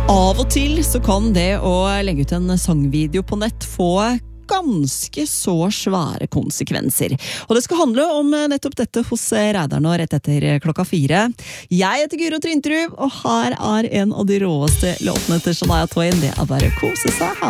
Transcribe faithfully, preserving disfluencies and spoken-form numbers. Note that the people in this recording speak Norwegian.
Av og til så kan det å legge ut en sangvideo på nett få ganske så svære konsekvenser. Og det skal handle om nettopp dette hos Reidar nå rett etter klokka fire. Jeg heter Guro Trinterud, og her er en av de råeste låtene til Shania Twain. Det er bare å kose seg.